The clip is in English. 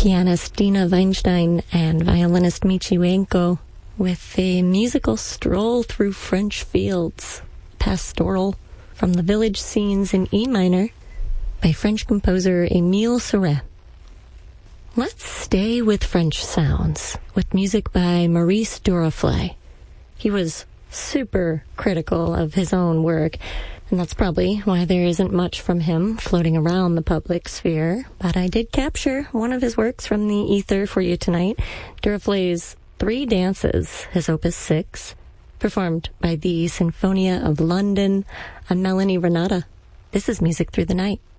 pianist Dina Weinstein and violinist Michi Wenko with a musical stroll through French fields, pastoral, from the village scenes in E minor by French composer Émile Souret. Let's stay with French sounds, with music by Maurice Duruflé. He was super critical of his own work, and that's probably why there isn't much from him floating around the public sphere. But I did capture one of his works from the ether for you tonight, Duruflé's Three Dances, his opus 6, performed by the Sinfonia of London. I'm Melanie Renata. This is Music Through the Night.